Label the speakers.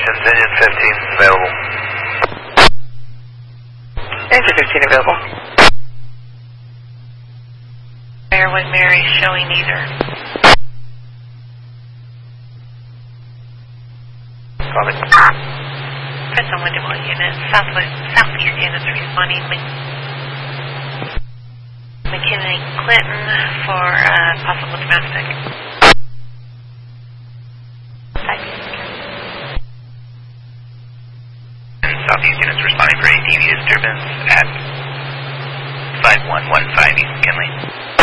Speaker 1: stations, engine 15 available.
Speaker 2: Engine 15 available.
Speaker 3: Airway Mary showing either.
Speaker 1: Copy.
Speaker 3: Press on window one unit. Southeast units responding. McKinney Clinton for possible domestic.
Speaker 1: Southeast units responding for ATV disturbance at 5115 East McKinley.